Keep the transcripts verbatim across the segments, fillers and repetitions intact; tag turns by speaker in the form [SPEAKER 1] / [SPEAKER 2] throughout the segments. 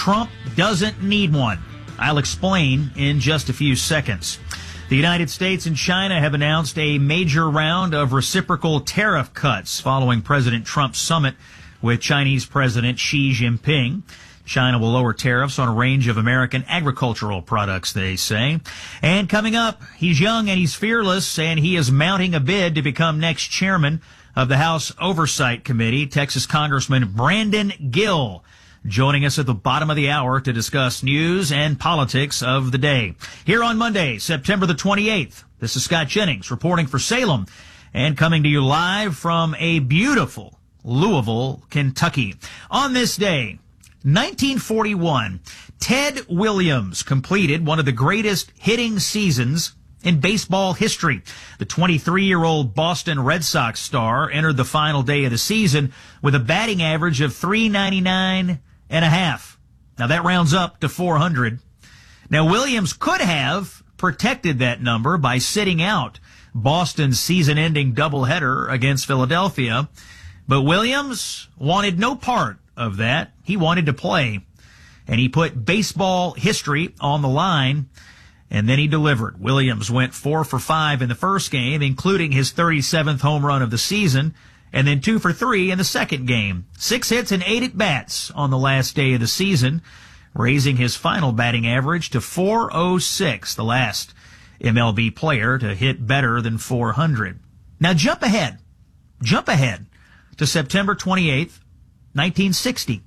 [SPEAKER 1] Trump doesn't need one. I'll explain in just a few seconds. The United States and China have announced a major round of reciprocal tariff cuts following President Trump's summit with Chinese President Xi Jinping. China will lower tariffs on a range of American agricultural products, they say. And coming up, he's young and he's fearless, and he is mounting a bid to become next chairman of the House Oversight Committee, Texas Congressman Brandon Gill, joining us at the bottom of the hour to discuss news and politics of the day. Here on Monday, September the twenty-eighth, this is Scott Jennings reporting for Salem and coming to you live from a beautiful Louisville, Kentucky. On this day, nineteen forty-one, Ted Williams completed one of the greatest hitting seasons in baseball history. The twenty-three-year-old Boston Red Sox star entered the final day of the season with a batting average of three ninety-nine and a half. Now that rounds up to four hundred. Now Williams could have protected that number by sitting out Boston's season-ending doubleheader against Philadelphia, but Williams wanted no part of that. He wanted to play, and he put baseball history on the line, and then he delivered. Williams went four for five in the first game, including his thirty-seventh home run of the season, and then two for three in the second game. Six hits and eight at-bats on the last day of the season, raising his final batting average to four oh six, the last M L B player to hit better than four hundred. Now jump ahead. Jump ahead to September twenty-eighth, nineteen sixty.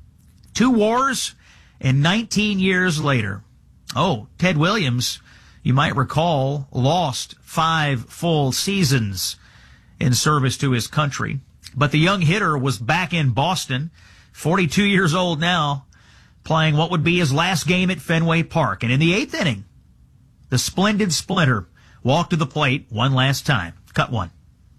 [SPEAKER 1] Two wars and nineteen years later. Oh, Ted Williams, you might recall, lost five full seasons in service to his country. But the young hitter was back in Boston, forty-two years old now, playing what would be his last game at Fenway Park. And in the eighth inning, the splendid Splinter walked to the plate one last time. Cut one.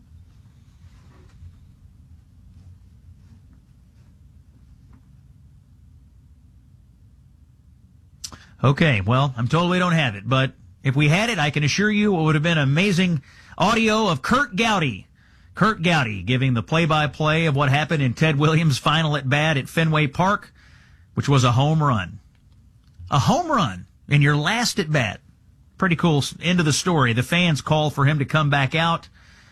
[SPEAKER 1] Okay, well, I'm told we don't have it, but if we had it, I can assure you it would have been amazing audio of Curt Gowdy. Curt Gowdy giving the play-by-play of what happened in Ted Williams' final at-bat at Fenway Park, which was a home run. A home run in your last at-bat. Pretty cool end of the story. The fans called for him to come back out,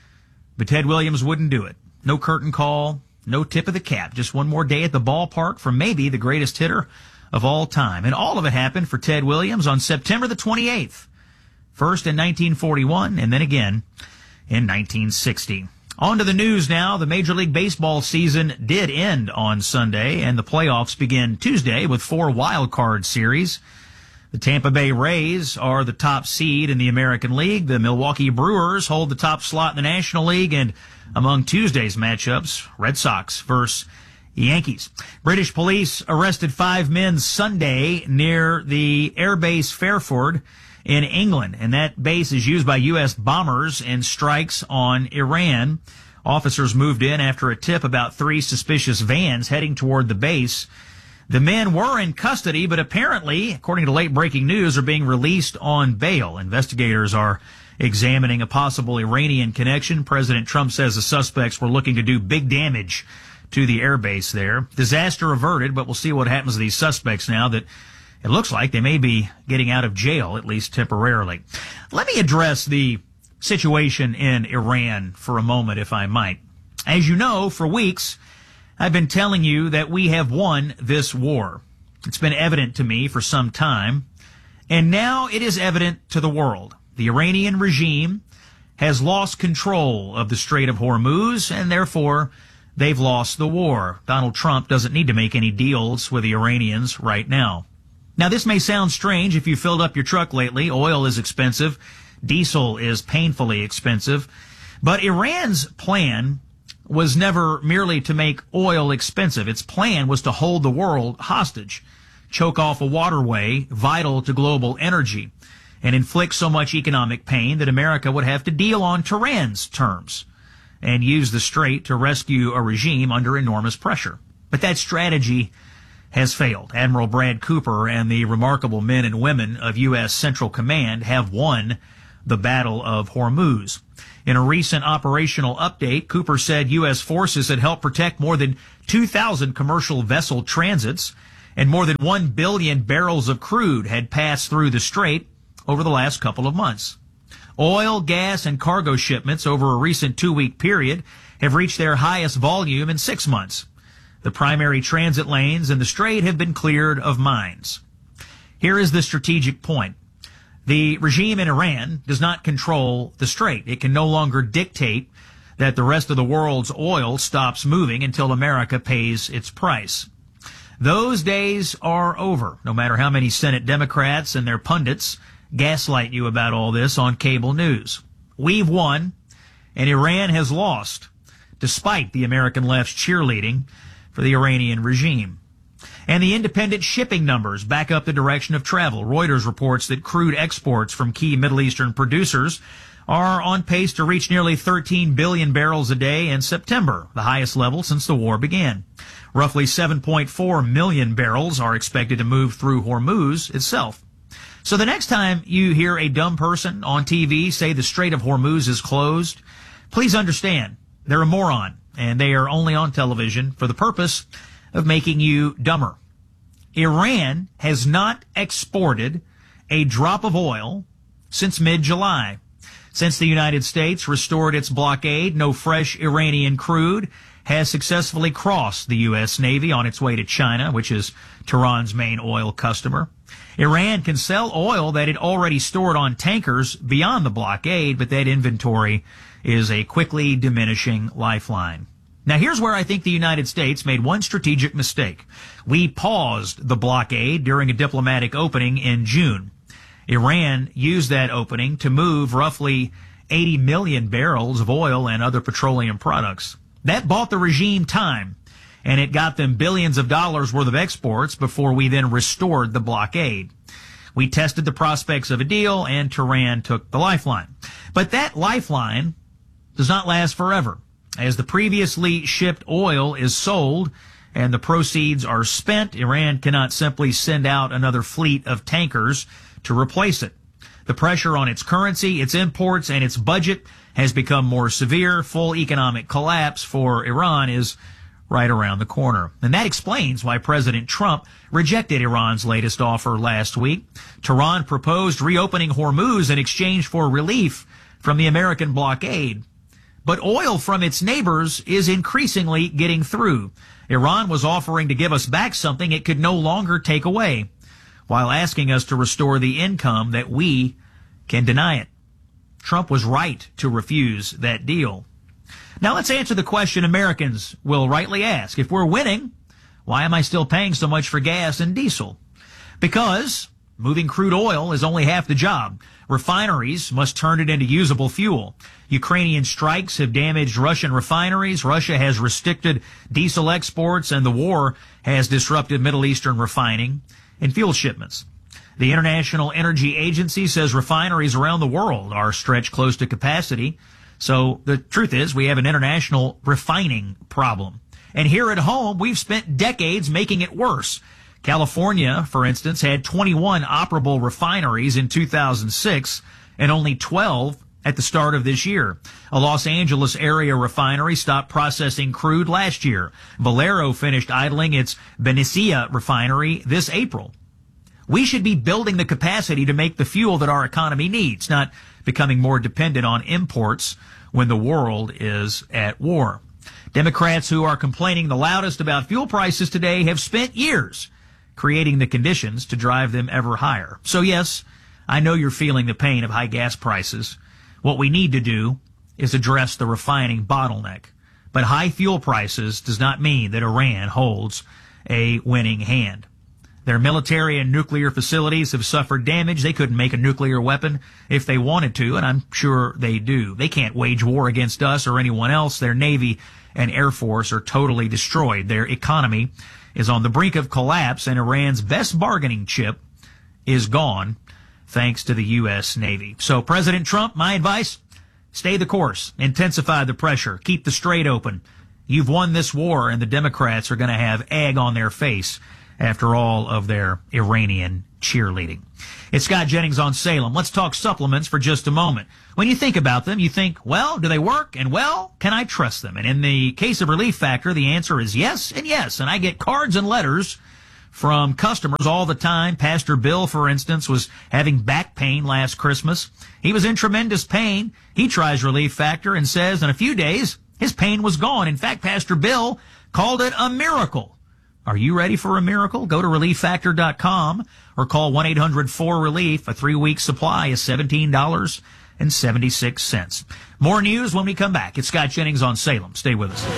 [SPEAKER 1] but Ted Williams wouldn't do it. No curtain call, no tip of the cap. Just one more day at the ballpark for maybe the greatest hitter of all time. And all of it happened for Ted Williams on September the twenty-eighth. First in nineteen forty-one, and then again in nineteen sixty. On to the news now. The Major League Baseball season did end on Sunday, and the playoffs begin Tuesday with four wild card series. The Tampa Bay Rays are the top seed in the American League. The Milwaukee Brewers hold the top slot in the National League, and among Tuesday's matchups, Red Sox versus Yankees. British police arrested five men Sunday near the airbase Fairford in England, and that base is used by U S bombers and strikes on Iran. Officers moved in after a tip about three suspicious vans heading toward the base. The men were in custody, but apparently, according to late-breaking news, are being released on bail. Investigators are examining a possible Iranian connection. President Trump says the suspects were looking to do big damage to the airbase there. Disaster averted, but we'll see what happens to these suspects now that it looks like they may be getting out of jail, at least temporarily. Let me address the situation in Iran for a moment, if I might. As you know, for weeks, I've been telling you that we have won this war. It's been evident to me for some time, and now it is evident to the world. The Iranian regime has lost control of the Strait of Hormuz, and therefore they've lost the war. Donald Trump doesn't need to make any deals with the Iranians right now. Now, this may sound strange if you filled up your truck lately. Oil is expensive. Diesel is painfully expensive. But Iran's plan was never merely to make oil expensive. Its plan was to hold the world hostage, choke off a waterway vital to global energy, and inflict so much economic pain that America would have to deal on Tehran's terms and use the strait to rescue a regime under enormous pressure. But that strategy has failed. Admiral Brad Cooper and the remarkable men and women of U S Central Command have won the Battle of Hormuz. In a recent operational update, Cooper said U S forces had helped protect more than two thousand commercial vessel transits and more than one billion barrels of crude had passed through the strait over the last couple of months. Oil, gas, and cargo shipments over a recent two-week period have reached their highest volume in six months. The primary transit lanes in the strait have been cleared of mines. Here is the strategic point. The regime in Iran does not control the strait. It can no longer dictate that the rest of the world's oil stops moving until America pays its price. Those days are over, no matter how many Senate Democrats and their pundits gaslight you about all this on cable news. We've won, and Iran has lost, despite the American left's cheerleading for the Iranian regime. And the independent shipping numbers back up the direction of travel. Reuters reports that crude exports from key Middle Eastern producers are on pace to reach nearly thirteen billion barrels a day in September, the highest level since the war began. Roughly seven point four million barrels are expected to move through Hormuz itself. So the next time you hear a dumb person on T V say the Strait of Hormuz is closed, please understand they're a moron, and they are only on television for the purpose of making you dumber. Iran has not exported a drop of oil since mid-July. Since the United States restored its blockade, no fresh Iranian crude has successfully crossed the U S Navy on its way to China, which is Tehran's main oil customer. Iran can sell oil that it already stored on tankers beyond the blockade, but that inventory is a quickly diminishing lifeline. Now, here's where I think the United States made one strategic mistake. We paused the blockade during a diplomatic opening in June. Iran used that opening to move roughly eighty million barrels of oil and other petroleum products. That bought the regime time, and it got them billions of dollars worth of exports before we then restored the blockade. We tested the prospects of a deal, and Tehran took the lifeline. But that lifeline does not last forever. As the previously shipped oil is sold and the proceeds are spent, Iran cannot simply send out another fleet of tankers to replace it. The pressure on its currency, its imports, and its budget has become more severe. Full economic collapse for Iran is right around the corner. And that explains why President Trump rejected Iran's latest offer last week. Tehran proposed reopening Hormuz in exchange for relief from the American blockade. But oil from its neighbors is increasingly getting through. Iran was offering to give us back something it could no longer take away, while asking us to restore the income that we can deny it. Trump was right to refuse that deal. Now let's answer the question Americans will rightly ask. If we're winning, why am I still paying so much for gas and diesel? Because moving crude oil is only half the job. Refineries must turn it into usable fuel. Ukrainian strikes have damaged Russian refineries. Russia has restricted diesel exports, and the war has disrupted Middle Eastern refining and fuel shipments. The International Energy Agency says refineries around the world are stretched close to capacity. So the truth is we have an international refining problem. And here at home, we've spent decades making it worse. California, for instance, had twenty-one operable refineries in two thousand six and only twelve at the start of this year. A Los Angeles area refinery stopped processing crude last year. Valero finished idling its Benicia refinery this April. We should be building the capacity to make the fuel that our economy needs, not becoming more dependent on imports when the world is at war. Democrats who are complaining the loudest about fuel prices today have spent years creating the conditions to drive them ever higher. So yes, I know you're feeling the pain of high gas prices. What we need to do is address the refining bottleneck. But high fuel prices does not mean that Iran holds a winning hand. Their military and nuclear facilities have suffered damage. They couldn't make a nuclear weapon if they wanted to, and I'm sure they do. They can't wage war against us or anyone else. Their Navy and Air Force are totally destroyed. Their economy is on the brink of collapse, and Iran's best bargaining chip is gone thanks to the U S Navy. So President Trump, my advice, stay the course, intensify the pressure, keep the strait open. You've won this war, and the Democrats are going to have egg on their face after all of their Iranian cheerleading. It's Scott Jennings on Salem. Let's talk supplements for just a moment. When you think about them, you think, well, do they work? And well, can I trust them? And in the case of Relief Factor, the answer is yes and yes. And I get cards and letters from customers all the time. Pastor Bill, for instance, was having back pain last Christmas. He was in tremendous pain. He tries Relief Factor and says in a few days, his pain was gone. In fact, Pastor Bill called it a miracle. Are you ready for a miracle? Go to relief factor dot com or call one eight hundred four relief. A three-week supply is seventeen dollars and seventy-six cents. More news when we come back. It's Scott Jennings on Salem. Stay with us.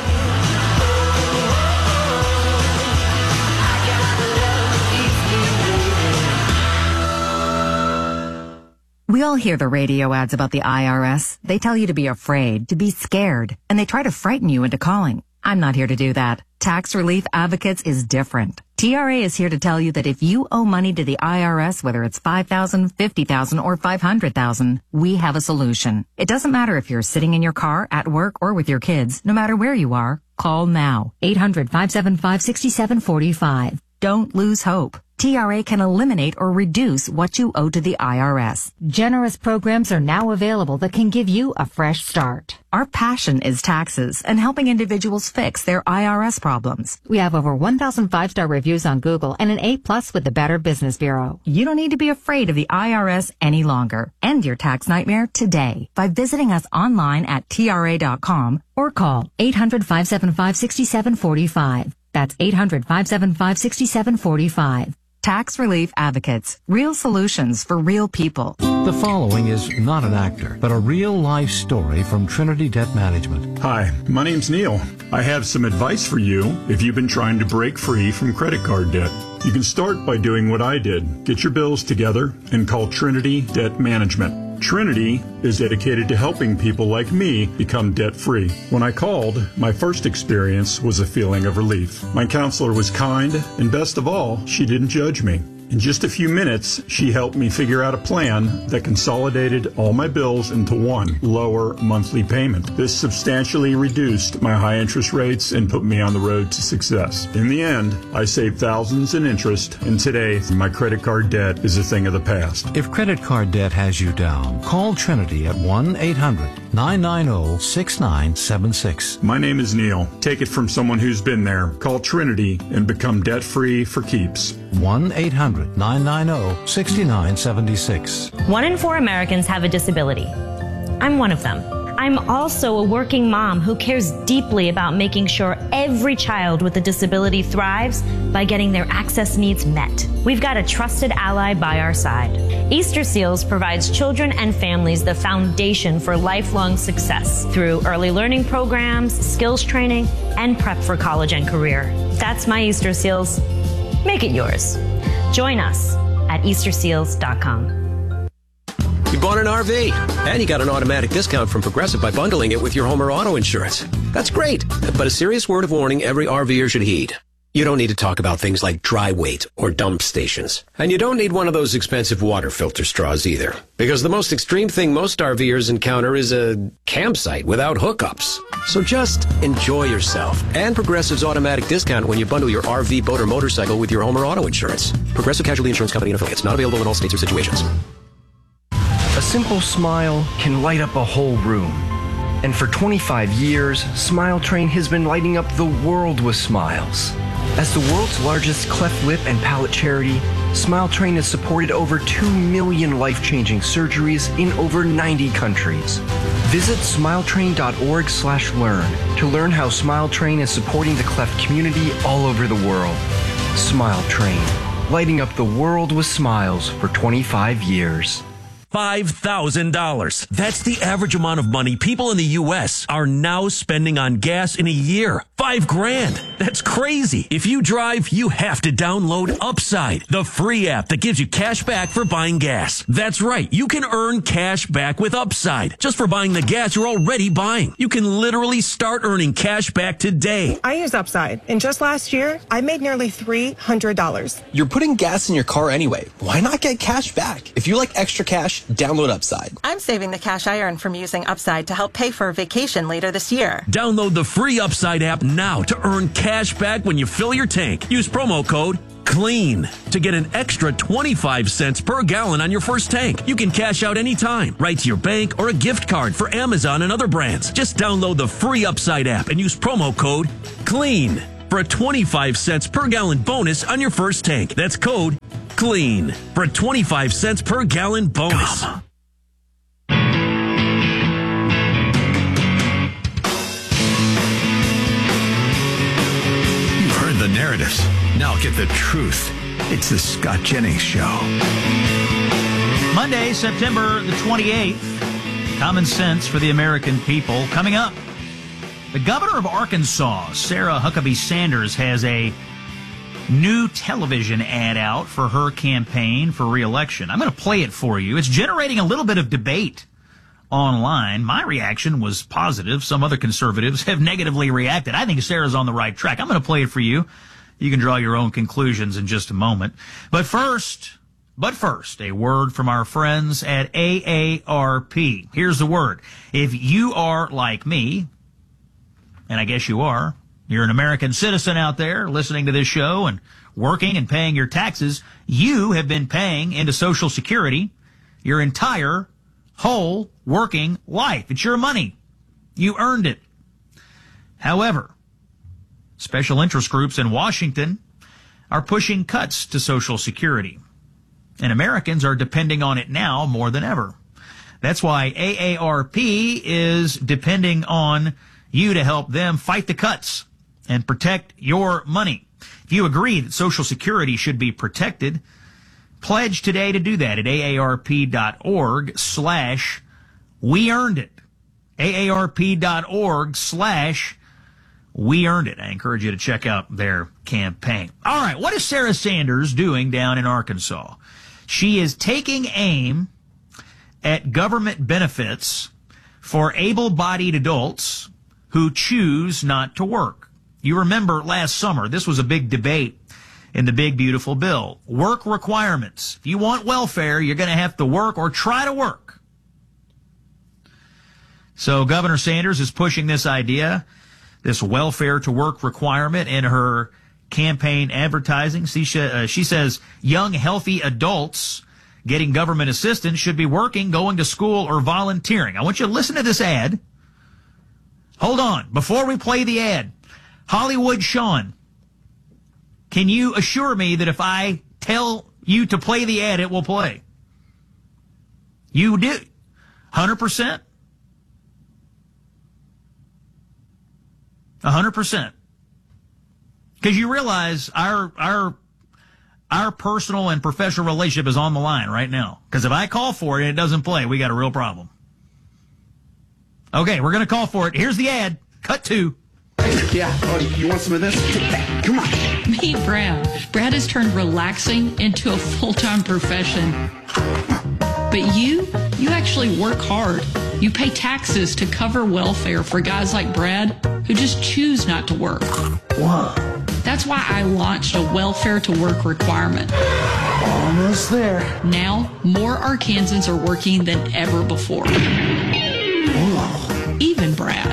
[SPEAKER 2] We all hear the radio ads about the I R S. They tell you to be afraid, to be scared, and they try to frighten you into calling. I'm not here to do that. Tax Relief Advocates is different. T R A is here to tell you that if you owe money to the I R S, whether it's five thousand dollars, fifty thousand dollars, or five hundred thousand dollars, we have a solution. It doesn't matter if you're sitting in your car, at work, or with your kids. No matter where you are, call now. eight hundred, five seven five, six seven four five. Don't lose hope. T R A can eliminate or reduce what you owe to the I R S. Generous programs are now available that can give you a fresh start. Our passion is taxes and helping individuals fix their I R S problems. We have over one thousand five-star reviews on Google and an A plus with the Better Business Bureau. You don't need to be afraid of the I R S any longer. End your tax nightmare today by visiting us online at T R A dot com or call eight hundred, five seven five, six seven four five. That's eight hundred, five seven five, six seven four five. Tax Relief Advocates. Real solutions for real people.
[SPEAKER 3] The following is not an actor, but a real-life story from Trinity Debt Management.
[SPEAKER 4] Hi, my name's Neil. I have some advice for you if you've been trying to break free from credit card debt. You can start by doing what I did. Get your bills together and call Trinity Debt Management. Trinity is dedicated to helping people like me become debt-free. When I called, my first experience was a feeling of relief. My counselor was kind, and best of all, she didn't judge me. In just a few minutes, she helped me figure out a plan that consolidated all my bills into one lower monthly payment. This substantially reduced my high interest rates and put me on the road to success. In the end, I saved thousands in interest, and today, my credit card debt is a thing of the past.
[SPEAKER 3] If credit card debt has you down, call Trinity at one eight hundred, nine nine zero, six nine seven six.
[SPEAKER 4] My name is Neil. Take it from someone who's been there. Call Trinity and become debt-free for keeps.
[SPEAKER 3] one eight hundred, nine nine zero, six nine seven six.
[SPEAKER 5] One in four Americans have a disability. I'm one of them. I'm also a working mom who cares deeply about making sure every child with a disability thrives by getting their access needs met. We've got a trusted ally by our side. Easter Seals provides children and families the foundation for lifelong success through early learning programs, skills training, and prep for college and career. That's my Easter Seals. Make it yours. Join us at easter seals dot com.
[SPEAKER 6] You bought an R V, and you got an automatic discount from Progressive by bundling it with your home or auto insurance. That's great, but a serious word of warning every RVer should heed. You don't need to talk about things like dry weight or dump stations. And you don't need one of those expensive water filter straws either. Because the most extreme thing most RVers encounter is a campsite without hookups. So just enjoy yourself and Progressive's automatic discount when you bundle your R V, boat, or motorcycle with your home or auto insurance. Progressive Casualty Insurance Company and affiliates. Not available in all states or situations.
[SPEAKER 7] A simple smile can light up a whole room. And for twenty-five years, Smile Train has been lighting up the world with smiles. As the world's largest cleft lip and palate charity, Smile Train has supported over two million life-changing surgeries in over ninety countries. Visit smiletrain dot org slash learn to learn how Smile Train is supporting the cleft community all over the world. Smile Train, lighting up the world with smiles for twenty-five years.
[SPEAKER 8] five thousand dollars. That's the average amount of money people in the U S are now spending on gas in a year. Five grand. That's crazy. If you drive, you have to download Upside, the free app that gives you cash back for buying gas. That's right. You can earn cash back with Upside just for buying the gas you're already buying. You can literally start earning cash back today.
[SPEAKER 9] I use Upside, and just last year, I made nearly three hundred dollars.
[SPEAKER 10] You're putting gas in your car anyway. Why not get cash back? If you like extra cash, download Upside.
[SPEAKER 11] I'm saving the cash I earn from using Upside to help pay for a vacation later this year.
[SPEAKER 8] Download the free Upside app now to earn cash back when you fill your tank. Use promo code CLEAN to get an extra twenty-five cents per gallon on your first tank. You can cash out anytime, right to your bank or a gift card for Amazon and other brands. Just download the free Upside app and use promo code CLEAN. for a twenty-five cents per gallon bonus on your first tank. That's code CLEAN for a twenty-five cents per gallon bonus.
[SPEAKER 3] Come. You've heard the narratives. Now get the truth. It's the Scott Jennings Show.
[SPEAKER 1] Monday, September the twenty-eighth. Common sense for the American people. Coming up, the governor of Arkansas, Sarah Huckabee Sanders, has a new television ad out for her campaign for re-election. I'm going to play it for you. It's generating a little bit of debate online. My reaction was positive. Some other conservatives have negatively reacted. I think Sarah's on the right track. I'm going to play it for you. You can draw your own conclusions in just a moment. But first, but first, a word from our friends at A A R P. Here's the word. If you are like me, and I guess you are, you're an American citizen out there listening to this show and working and paying your taxes, you have been paying into Social Security your entire whole working life. It's your money. You earned it. However, special interest groups in Washington are pushing cuts to Social Security, and Americans are depending on it now more than ever. That's why A A R P is depending on you to help them fight the cuts and protect your money. If you agree that Social Security should be protected, pledge today to do that at aarp.org slash we earned it. aarp.org slash we earned it. I encourage you to check out their campaign. All right, what is Sarah Sanders doing down in Arkansas? She is taking aim at government benefits for able-bodied adults who choose not to work. You remember last summer, this was a big debate in the big, beautiful bill. Work requirements. If you want welfare, you're going to have to work or try to work. So Governor Sanders is pushing this idea, this welfare to work requirement, in her campaign advertising. She, sh- uh, she says young, healthy adults getting government assistance should be working, going to school, or volunteering. I want you to listen to this ad. Hold on. Before we play the ad, Hollywood Sean, can you assure me that if I tell you to play the ad, it will play? You do. one hundred percent? one hundred percent. Because you realize our our our personal and professional relationship is on the line right now. Because if I call for it and it doesn't play, we got a real problem. Okay, we're going to call for it. Here's the ad. Cut two.
[SPEAKER 12] Yeah. Oh, you want some of this? Take that. Come on.
[SPEAKER 13] Meet Brad. Brad has turned relaxing into a full-time profession. But you, you actually work hard. You pay taxes to cover welfare for guys like Brad who just choose not to work.
[SPEAKER 12] Whoa.
[SPEAKER 13] That's why I launched a welfare to work requirement.
[SPEAKER 12] Almost there.
[SPEAKER 13] Now, more Arkansans are working than ever before.
[SPEAKER 12] Whoa.
[SPEAKER 13] Even Brad.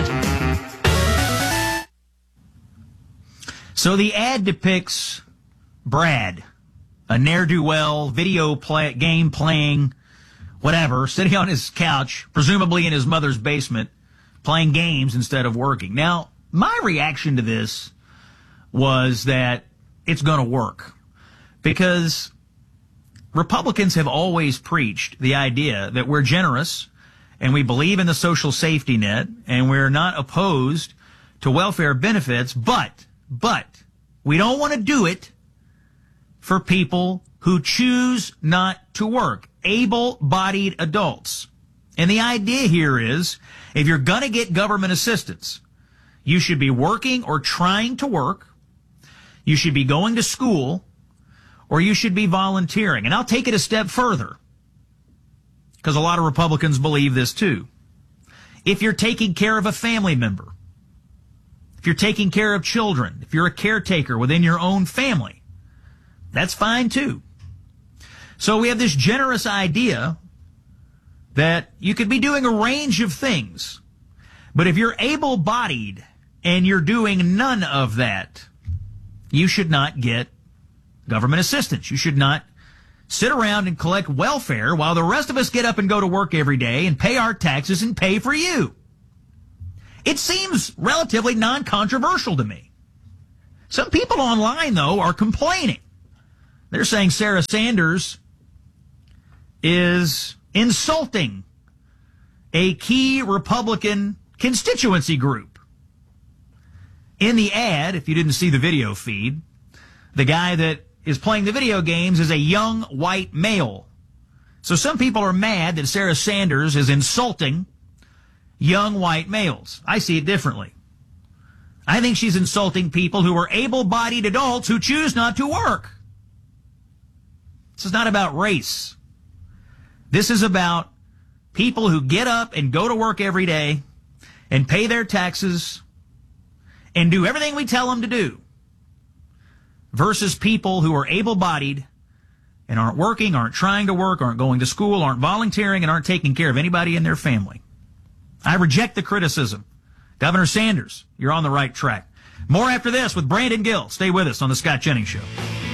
[SPEAKER 1] So the ad depicts Brad, a ne'er-do-well, video play, game playing, whatever, sitting on his couch, presumably in his mother's basement, playing games instead of working. Now, my reaction to this was that it's going to work, because Republicans have always preached the idea that we're generous and we believe in the social safety net and we're not opposed to welfare benefits, but, but we don't want to do it for people who choose not to work, able-bodied adults. And the idea here is, if you're going to get government assistance, you should be working or trying to work, you should be going to school, or you should be volunteering. And I'll take it a step further, because a lot of Republicans believe this too. If you're taking care of a family member, if you're taking care of children, if you're a caretaker within your own family, that's fine too. So we have this generous idea that you could be doing a range of things. But if you're able-bodied and you're doing none of that, you should not get government assistance. You should not sit around and collect welfare while the rest of us get up and go to work every day and pay our taxes and pay for you. It seems relatively non-controversial to me. Some people online, though, are complaining. They're saying Sarah Sanders is insulting a key Republican constituency group. In the ad, if you didn't see the video feed, the guy that is playing the video games is a young white male. So some people are mad that Sarah Sanders is insulting young white males. I see it differently. I think she's insulting people who are able-bodied adults who choose not to work. This is not about race. This is about people who get up and go to work every day and pay their taxes and do everything we tell them to do versus people who are able-bodied and aren't working, aren't trying to work, aren't going to school, aren't volunteering, and aren't taking care of anybody in their family. I reject the criticism. Governor Sanders, you're on the right track. More after this with Brandon Gill. Stay with us on The Scott Jennings Show.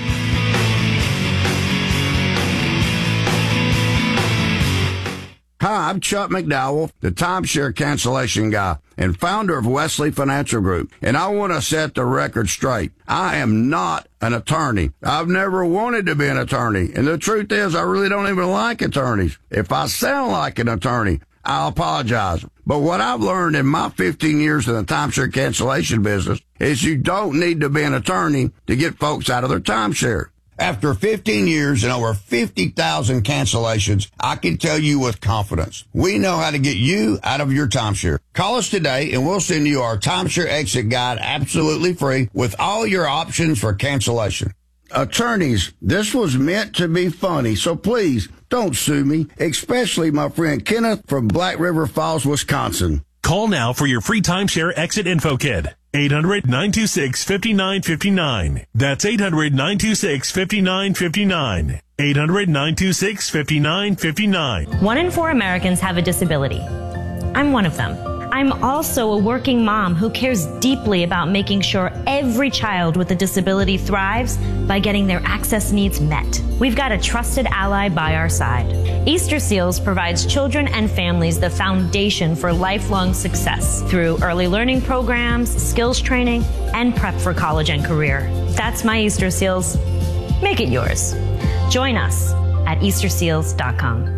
[SPEAKER 14] Hi, I'm Chuck McDowell, the timeshare cancellation guy and founder of Wesley Financial Group, and I want to set the record straight. I am not an attorney. I've never wanted to be an attorney, and the truth is I really don't even like attorneys. If I sound like an attorney, I'll apologize. But what I've learned in my fifteen years in the timeshare cancellation business is you don't need to be an attorney to get folks out of their timeshare. After fifteen years and over fifty thousand cancellations, I can tell you with confidence, we know how to get you out of your timeshare. Call us today and we'll send you our timeshare exit guide absolutely free with all your options for cancellation. Attorneys, this was meant to be funny, so please don't sue me, especially my friend Kenneth from Black River Falls, Wisconsin.
[SPEAKER 15] Call now for your free timeshare exit info kit. eight hundred, nine two six, five nine five nine. That's eight hundred, nine two six, five nine five nine. eight hundred, nine two six, five nine five nine.
[SPEAKER 5] One in four Americans have a disability. I'm one of them. I'm also a working mom who cares deeply about making sure every child with a disability thrives by getting their access needs met. We've got a trusted ally by our side. Easter Seals provides children and families the foundation for lifelong success through early learning programs, skills training, and prep for college and career. That's my Easter Seals. Make it yours. Join us at easter seals dot com.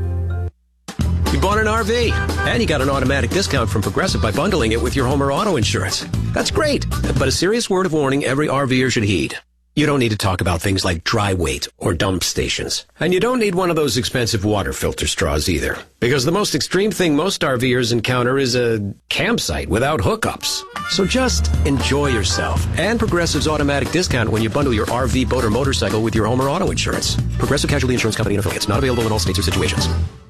[SPEAKER 6] You bought an R V, and you got an automatic discount from Progressive by bundling it with your home or auto insurance. That's great, but a serious word of warning every RVer should heed. You don't need to talk about things like dry weight or dump stations. And you don't need one of those expensive water filter straws either. Because the most extreme thing most RVers encounter is a campsite without hookups. So just enjoy yourself and Progressive's automatic discount when you bundle your R V, boat, or motorcycle with your home or auto insurance. Progressive Casualty Insurance Company and affiliates. Not available in all states or situations.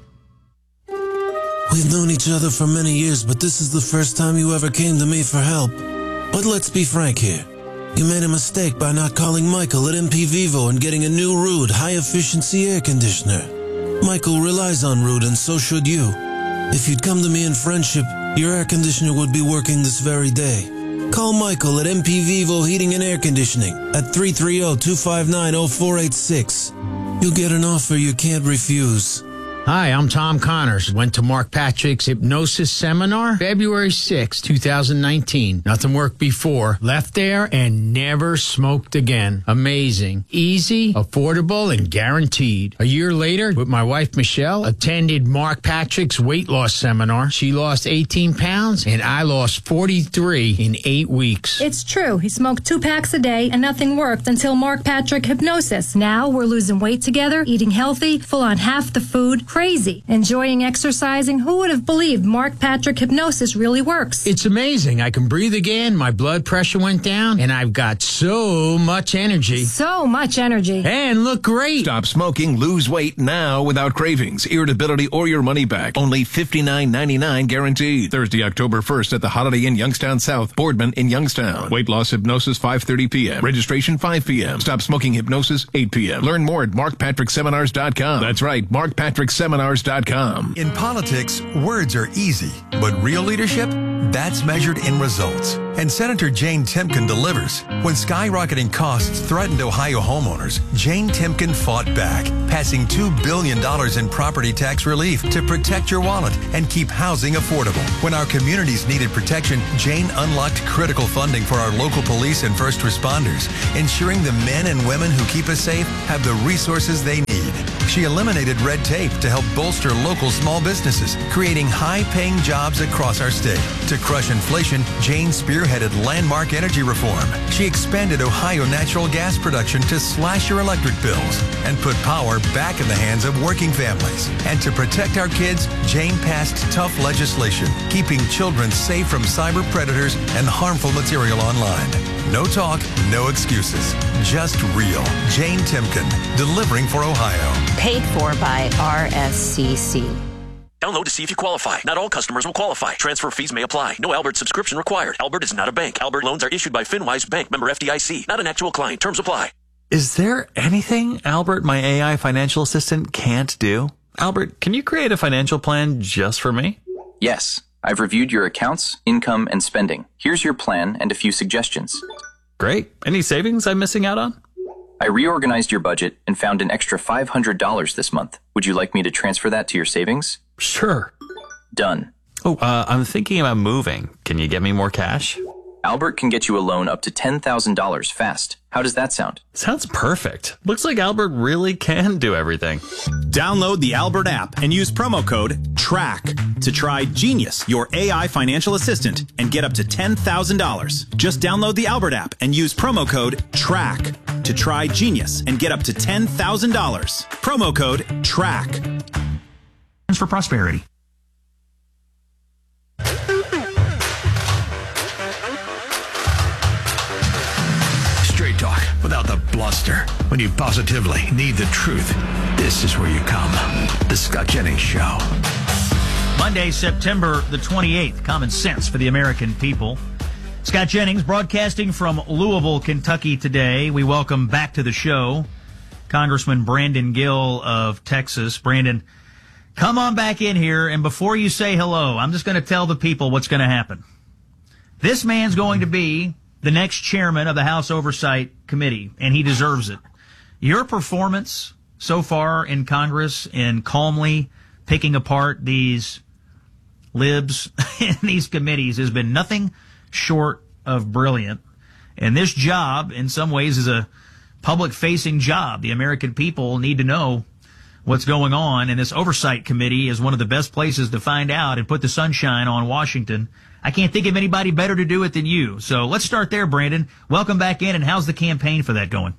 [SPEAKER 16] We've known each other for many years, but this is the first time you ever came to me for help. But let's be frank here. You made a mistake by not calling Michael at M P Vivo and getting a new Ruud high-efficiency air conditioner. Michael relies on Ruud, and so should you. If you'd come to me in friendship, your air conditioner would be working this very day. Call Michael at M P Vivo Heating and Air Conditioning at three three zero, two five nine, zero four eight six. You'll get an offer you can't refuse.
[SPEAKER 17] Hi, I'm Tom Connors. Went to Mark Patrick's hypnosis seminar February sixth, two thousand nineteen. Nothing worked before. Left there and never smoked again. Amazing. Easy, affordable, and guaranteed. A year later, with my wife Michelle, attended Mark Patrick's weight loss seminar. She lost eighteen pounds and I lost forty-three in eight weeks.
[SPEAKER 18] It's true. He smoked two packs a day and nothing worked until Mark Patrick Hypnosis. Now we're losing weight together, eating healthy, full on half the food. Crazy. Enjoying exercising. Who would have believed Mark Patrick Hypnosis really works?
[SPEAKER 17] It's amazing. I can breathe again. My blood pressure went down, and I've got so much energy.
[SPEAKER 18] So much energy.
[SPEAKER 17] And look great.
[SPEAKER 19] Stop smoking, lose weight now without cravings, irritability, or your money back. Only fifty-nine ninety-nine guaranteed. Thursday, October first at the Holiday Inn Youngstown South, Boardman in Youngstown. Weight loss hypnosis five thirty p.m. Registration five p.m. Stop smoking hypnosis eight p.m. Learn more at mark patrick seminars dot com. That's right, mark patrick seminars dot com.
[SPEAKER 20] In politics, words are easy, but real leadership That's measured in results. And Senator Jane Timken delivers. When skyrocketing costs threatened Ohio homeowners, Jane Timken fought back, passing two billion dollars in property tax relief to protect your wallet and keep housing affordable. When our communities needed protection, Jane unlocked critical funding for our local police and first responders, ensuring the men and women who keep us safe have the resources they need. She eliminated red tape to help bolster local small businesses, creating high-paying jobs across our state. To crush inflation, Jane spearheaded landmark energy reform. She expanded Ohio natural gas production to slash your electric bills and put power back in the hands of working families. And to protect our kids, Jane passed tough legislation, keeping children safe from cyber predators and harmful material online. No talk, no excuses. Just real. Jane Timken, delivering for Ohio.
[SPEAKER 21] Paid for by R S C C.
[SPEAKER 8] Download to see if you qualify. Not all customers will qualify. Transfer fees may apply. No Albert subscription required. Albert is not a bank. Albert loans are issued by FinWise Bank, member F D I C. Not an actual client. Terms apply.
[SPEAKER 22] Is there anything Albert, my A I financial assistant, can't do? Albert, can you create a financial plan just for me?
[SPEAKER 23] Yes. I've reviewed your accounts, income, and spending. Here's your plan and a few suggestions.
[SPEAKER 22] Great. Any savings I'm missing out on?
[SPEAKER 23] I reorganized your budget and found an extra five hundred dollars this month. Would you like me to transfer that to your savings?
[SPEAKER 22] Sure.
[SPEAKER 23] Done.
[SPEAKER 22] Oh, uh, I'm thinking about moving. Can you get me more cash?
[SPEAKER 23] Albert can get you a loan up to ten thousand dollars fast. How does that sound?
[SPEAKER 22] Sounds perfect. Looks like Albert really can do everything.
[SPEAKER 24] Download the Albert app and use promo code TRACK to try Genius, your A I financial assistant, and get up to ten thousand dollars. Just download the Albert app and use promo code TRACK to try Genius and get up to ten thousand dollars. Promo code TRACK.
[SPEAKER 1] For prosperity.
[SPEAKER 3] Straight talk without the bluster. When you positively need the truth, this is where you come. The Scott Jennings Show.
[SPEAKER 1] Monday, September the twenty-eighth. Common sense for the American people. Scott Jennings broadcasting from Louisville, Kentucky today. We welcome back to the show Congressman Brandon Gill of Texas. Brandon, come on back in here, and before you say hello, I'm just going to tell the people what's going to happen. This man's going to be the next chairman of the House Oversight Committee, and he deserves it. Your performance so far in Congress in calmly picking apart these libs in these committees has been nothing short of brilliant. And this job, in some ways, is a public-facing job. The American people need to know what's going on, and this Oversight Committee is one of the best places to find out and put the sunshine on Washington. I can't think of anybody better to do it than you. So let's start there, Brandon. Welcome back in, and how's the campaign for that going?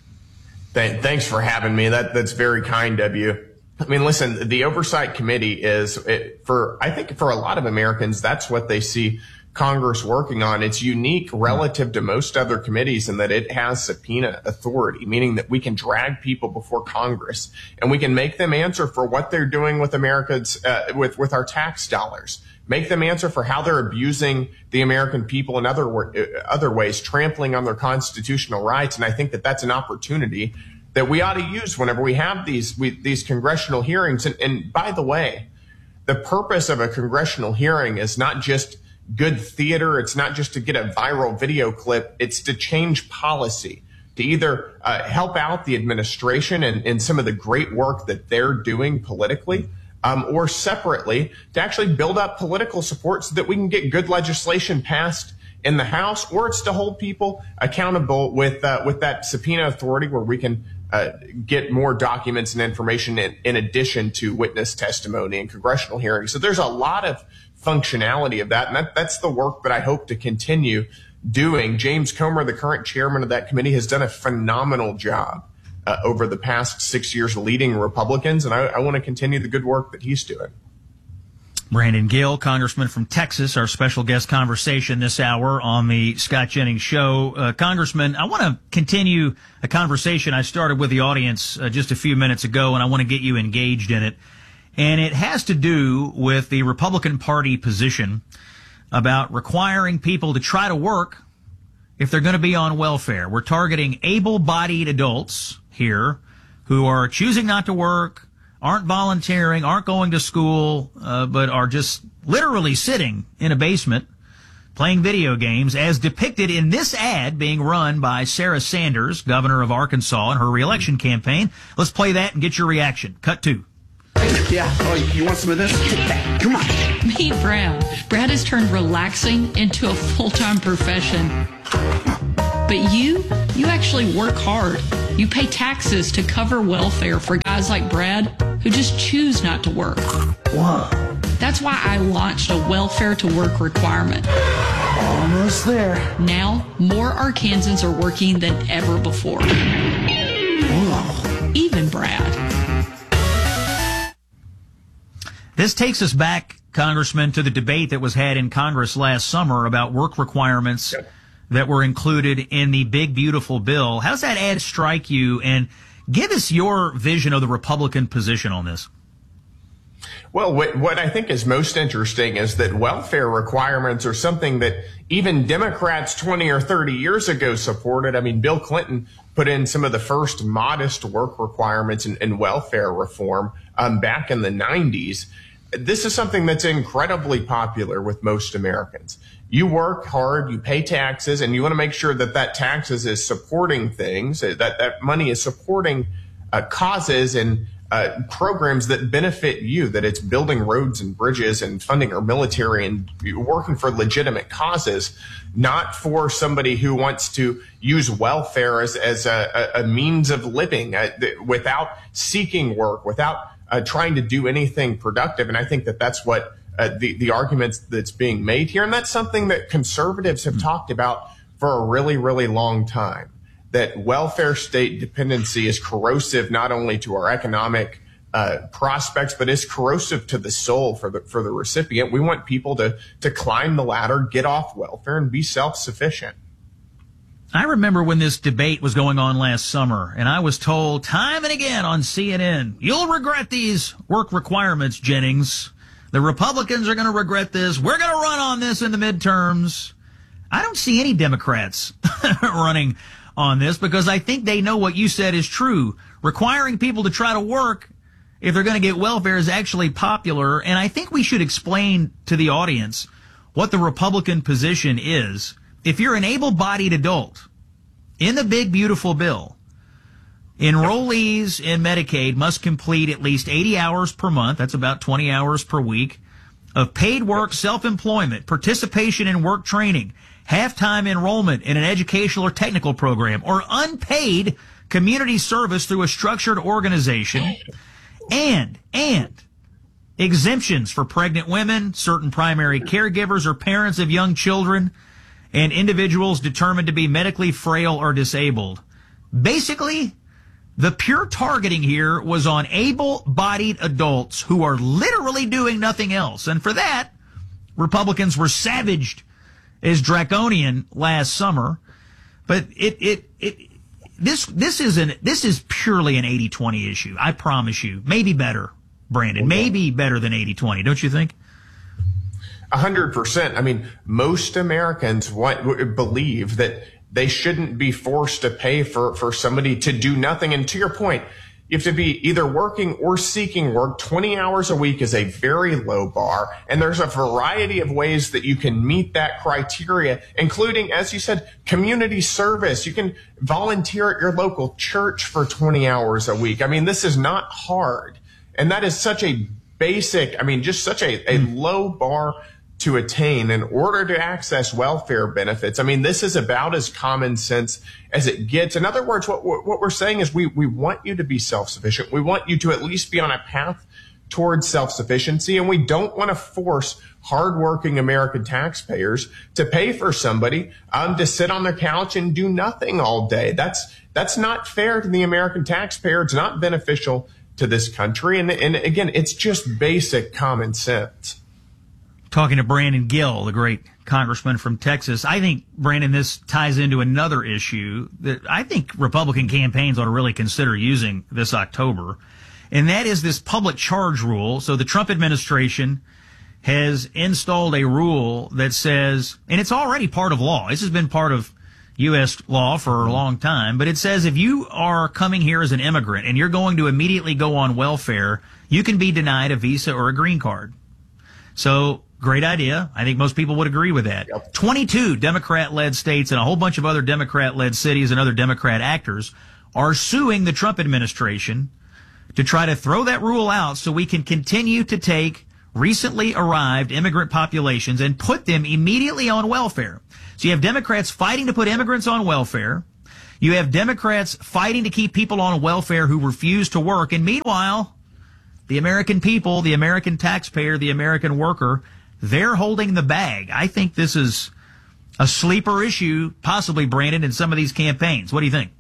[SPEAKER 25] Thanks for having me. That That's very kind of you. I mean, listen, the Oversight Committee is, it, for I think for a lot of Americans, that's what they see Congress working on. It's unique relative to most other committees in that it has subpoena authority, meaning that we can drag people before Congress and we can make them answer for what they're doing with America's, uh, with, with our tax dollars. Make them answer for how they're abusing the American people in other, other ways, trampling on their constitutional rights. And I think that that's an opportunity that we ought to use whenever we have these, we, these congressional hearings. And, and by the way, the purpose of a congressional hearing is not just good theater. It's not just to get a viral video clip. It's to change policy, to either uh, help out the administration and, and some of the great work that they're doing politically, um, or separately to actually build up political support so that we can get good legislation passed in the House, or it's to hold people accountable with uh, with that subpoena authority where we can uh, get more documents and information in, in addition to witness testimony and congressional hearings. So there's a lot of functionality of that, and that, that's the work that I hope to continue doing. James Comer, the current chairman of that committee, has done a phenomenal job uh, over the past six years leading Republicans, and I, I want to continue the good work that he's doing.
[SPEAKER 1] Brandon Gill, congressman from Texas, our special guest conversation this hour on the Scott Jennings Show. Uh, Congressman, I want to continue a conversation I started with the audience uh, just a few minutes ago, and I want to get you engaged in it. And it has to do with the Republican Party position about requiring people to try to work if they're going to be on welfare. We're targeting able-bodied adults here who are choosing not to work aren't volunteering, aren't going to school, uh, but are just literally sitting in a basement playing video games, as depicted in this ad being run by Sarah Sanders, governor of Arkansas, in her reelection campaign. Let's play that and get your reaction. Cut two.
[SPEAKER 12] Yeah. Oh, you want some of this? Come on.
[SPEAKER 13] Meet Brad. Brad has turned relaxing into a full-time profession. But you, you actually work hard. You pay taxes to cover welfare for guys like Brad who just choose not to work.
[SPEAKER 12] Whoa.
[SPEAKER 13] That's why I launched a welfare to work requirement.
[SPEAKER 12] Almost there.
[SPEAKER 13] Now, more Arkansans are working than ever before.
[SPEAKER 12] Whoa.
[SPEAKER 13] Even Brad.
[SPEAKER 1] This takes us back, Congressman, to the debate that was had in Congress last summer about work requirements yep. that were included in the big, beautiful bill. How does that ad strike you? And give us your vision of the Republican position on this.
[SPEAKER 25] Well, what, what I think is most interesting is that welfare requirements are something that even Democrats twenty or thirty years ago supported. I mean, Bill Clinton put in some of the first modest work requirements in, in welfare reform um, back in the nineties. This is something that's incredibly popular with most Americans. You work hard, you pay taxes, and you want to make sure that that taxes is supporting things, that that money is supporting uh, causes and Uh, programs that benefit you, that it's building roads and bridges and funding our military and working for legitimate causes, not for somebody who wants to use welfare as, as a, a means of living uh, without seeking work, without uh, trying to do anything productive. And I think that that's what uh, the, the arguments that's being made here. And that's something that conservatives have talked about for a really, really long time. That welfare state dependency is corrosive not only to our economic uh, prospects, but is corrosive to the soul for the for the recipient. We want people to to climb the ladder, get off welfare, and be self-sufficient.
[SPEAKER 1] I remember when this debate was going on last summer, and I was told time and again on C N N, you'll regret these work requirements, Jennings. The Republicans are going to regret this. We're going to run on this in the midterms. I don't see any Democrats running on this because I think they know what you said is true. Requiring people to try to work if they're going to get welfare is actually popular. And I think we should explain to the audience what the Republican position is. If you're an able-bodied adult in the big, beautiful bill, enrollees in Medicaid must complete at least eighty hours per month. That's about twenty hours per week of paid work, self-employment, participation in work training, half-time enrollment in an educational or technical program, or unpaid community service through a structured organization, and, and exemptions for pregnant women, certain primary caregivers or parents of young children, and individuals determined to be medically frail or disabled. Basically, the pure targeting here was on able-bodied adults who are literally doing nothing else. And for that, Republicans were savaged as draconian last summer. But it, it, it, this, this is an, this is purely an eighty twenty issue. I promise you. Maybe better, Brandon. Maybe better than eighty twenty. Don't you think?
[SPEAKER 25] A hundred percent. I mean, most Americans want, believe that they shouldn't be forced to pay for, for somebody to do nothing. And to your point, you have to be either working or seeking work. twenty hours a week is a very low bar. And there's a variety of ways that you can meet that criteria, including, as you said, community service. You can volunteer at your local church for twenty hours a week. I mean, this is not hard. And that is such a basic, I mean, just such a, a low bar to attain in order to access welfare benefits. I mean, this is about as common sense as it gets. In other words, what, what we're saying is we, we want you to be self-sufficient. We want you to at least be on a path towards self-sufficiency. And we don't want to force hardworking American taxpayers to pay for somebody um, to sit on their couch and do nothing all day. That's, that's not fair to the American taxpayer. It's not beneficial to this country. And, and again, it's just basic common sense.
[SPEAKER 1] Talking to Brandon Gill, the great congressman from Texas. I think, Brandon, this ties into another issue that I think Republican campaigns ought to really consider using this October, and that is this public charge rule. So the Trump administration has installed a rule that says, and it's already part of law. This has been part of U S law for a long time, but it says if you are coming here as an immigrant and you're going to immediately go on welfare, you can be denied a visa or a green card. So, great idea. I think most people would agree with that. Yep. twenty-two Democrat-led states and a whole bunch of other Democrat-led cities and other Democrat actors are suing the Trump administration to try to throw that rule out so we can continue to take recently arrived immigrant populations and put them immediately on welfare. So you have Democrats fighting to put immigrants on welfare. You have Democrats fighting to keep people on welfare who refuse to work. And meanwhile, the American people, the American taxpayer, the American worker, they're holding the bag. I think this is a sleeper issue, possibly, Brandon, in some of these campaigns. What do you think?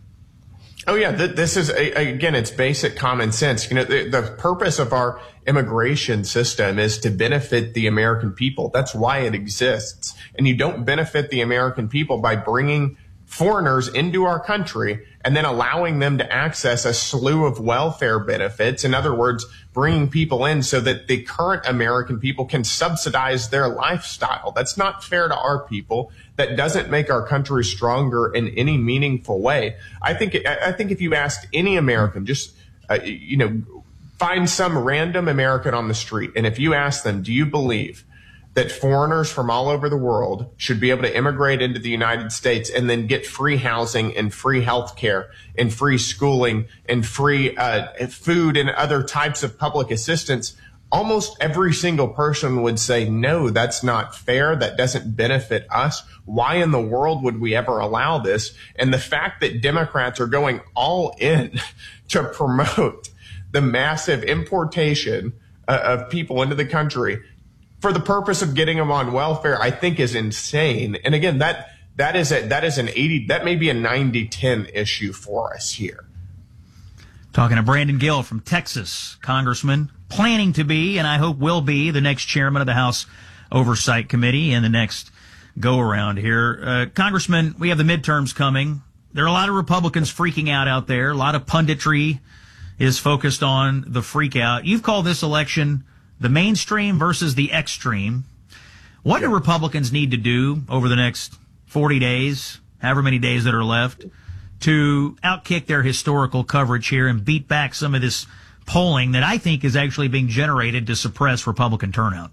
[SPEAKER 25] Oh, yeah. Th- this is, a, again, it's basic common sense. You know, the, the purpose of our immigration system is to benefit the American people. That's why it exists. And you don't benefit the American people by bringing foreigners into our country and then allowing them to access a slew of welfare benefits. In other words, bringing people in so that the current American people can subsidize their lifestyle. That's not fair to our people. That doesn't make our country stronger in any meaningful way. I think, I think if you asked any American, just, uh, you know, find some random American on the street, and if you ask them, do you believe that foreigners from all over the world should be able to immigrate into the United States and then get free housing and free health care and free schooling and free uh, food and other types of public assistance, almost every single person would say, no, that's not fair. That doesn't benefit us. Why in the world would we ever allow this? And the fact that Democrats are going all in to promote the massive importation uh, of people into the country for the purpose of getting them on welfare, I think is insane. And again, that that is a that is an eighty that may be a ninety ten issue for us here.
[SPEAKER 1] Talking to Brandon Gill from Texas, Congressman, planning to be, and I hope will be, the next chairman of the House Oversight Committee in the next go-around here. Uh, Congressman, we have the midterms coming. There are a lot of Republicans freaking out out there. A lot of punditry is focused on the freak out. You've called this election the mainstream versus the extreme. What do Republicans need to do over the next forty days, however many days that are left, to outkick their historical coverage here and beat back some of this polling that I think is actually being generated to suppress Republican turnout?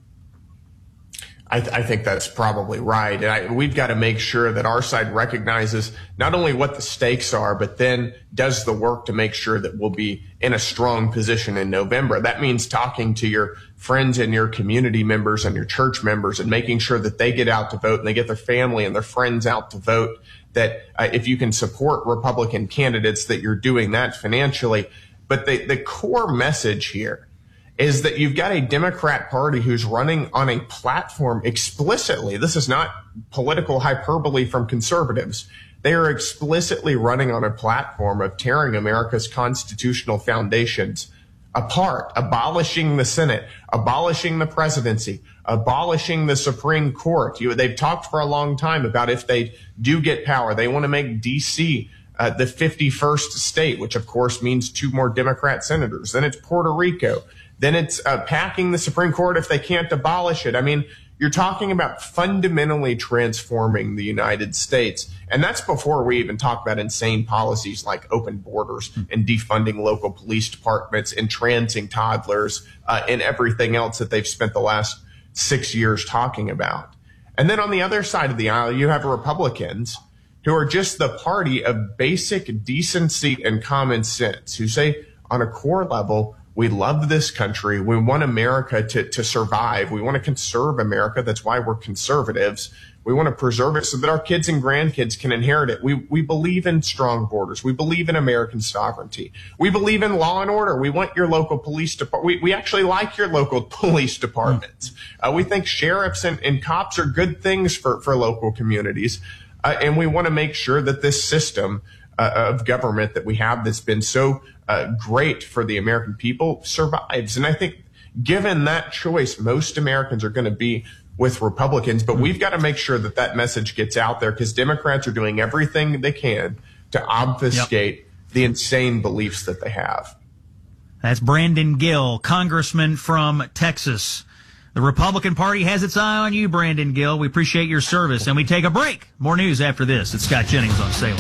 [SPEAKER 25] I, th- I think that's probably right. And I, we've got to make sure that our side recognizes not only what the stakes are, but then does the work to make sure that we'll be in a strong position in November. That means talking to your friends and your community members and your church members and making sure that they get out to vote and they get their family and their friends out to vote. That uh, if you can support Republican candidates, that you're doing that financially. But the, the core message here is that you've got a Democrat Party who's running on a platform explicitly. This is not political hyperbole from conservatives. They are explicitly running on a platform of tearing America's constitutional foundations apart, abolishing the Senate, abolishing the presidency, abolishing the Supreme Court. You, they've talked for a long time about if they do get power, they want to make D C uh, the fifty-first state, which of course means two more Democrat senators. Then it's Puerto Rico. Then it's uh, packing the Supreme Court if they can't abolish it. I mean, you're talking about fundamentally transforming the United States. And that's before we even talk about insane policies like open borders and defunding local police departments, entrancing toddlers, uh, and everything else that they've spent the last six years talking about. And then on the other side of the aisle, you have Republicans who are just the party of basic decency and common sense, who say on a core level, we love this country. We want America to, to survive. We want to conserve America. That's why we're conservatives. We want to preserve it so that our kids and grandkids can inherit it. We, we believe in strong borders. We believe in American sovereignty. We believe in law and order. We want your local police department. We, we actually like your local police departments. Uh, we think sheriffs and, and cops are good things for, for local communities. Uh, and we want to make sure that this system uh, of government that we have that's been so uh, great for the American people survives. And I think given that choice, most Americans are going to be with Republicans, but we've got to make sure that that message gets out there because Democrats are doing everything they can to obfuscate yep. the insane beliefs that they have.
[SPEAKER 1] That's Brandon Gill, congressman from Texas. The Republican Party has its eye on you, Brandon Gill. We appreciate your service, and we take a break. More news after this. It's Scott Jennings on Salem.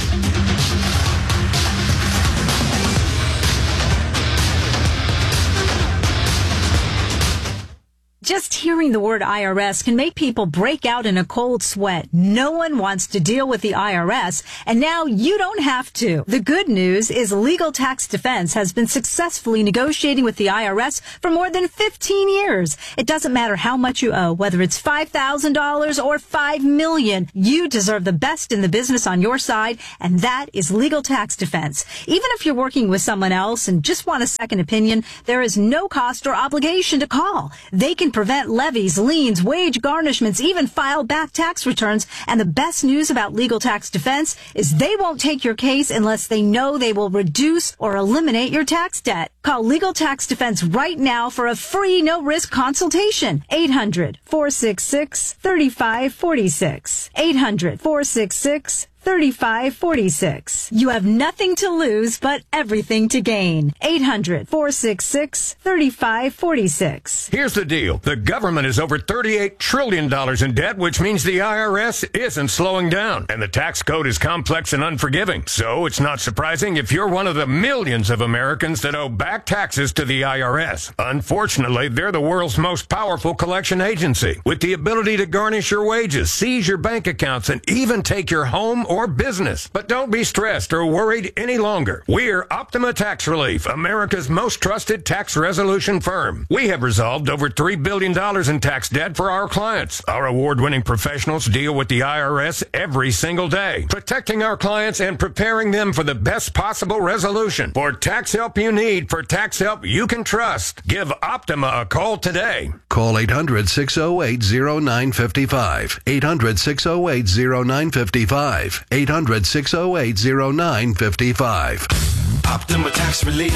[SPEAKER 2] Just hearing the word I R S can make people break out in a cold sweat. No one wants to deal with the I R S, and now you don't have to. The good news is Legal Tax Defense has been successfully negotiating with the I R S for more than fifteen years. It doesn't matter how much you owe, whether it's five thousand dollars or five million dollars. You deserve the best in the business on your side, and that is Legal Tax Defense. Even if you're working with someone else and just want a second opinion, there is no cost or obligation to call. They can prevent levies, liens, wage garnishments, even file back tax returns. And the best news about Legal Tax Defense is they won't take your case unless they know they will reduce or eliminate your tax debt. Call Legal Tax Defense right now for a free no-risk consultation. eight hundred, four six six, three five four six. eight hundred, four six six, thirty-five forty-six. You have nothing to lose, but everything to gain. eight hundred, four six six, thirty-five forty-six.
[SPEAKER 4] Here's the deal. The government is over thirty-eight trillion dollars in debt, which means the I R S isn't slowing down. And the tax code is complex and unforgiving. So it's not surprising if you're one of the millions of Americans that owe back taxes to the I R S. Unfortunately, they're the world's most powerful collection agency, with the ability to garnish your wages, seize your bank accounts, and even take your home or or business. But don't be stressed or worried any longer. We're Optima Tax Relief, America's most trusted tax resolution firm. We have resolved over three billion dollars in tax debt for our clients. Our award-winning professionals deal with the I R S every single day, protecting our clients and preparing them for the best possible resolution. For tax help you need, for tax help you can trust, give Optima a call today.
[SPEAKER 3] Call eight hundred, six oh eight, oh nine five five. eight hundred, six oh eight, oh nine five five. eight hundred, six oh eight, oh nine five five.
[SPEAKER 7] Optima Tax Relief.